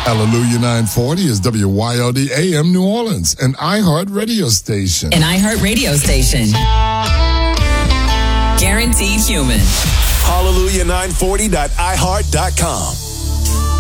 Hallelujah 940 is WYLD AM New Orleans, an iHeart radio station. An iHeart radio station. Guaranteed human. Hallelujah940.iheart.com.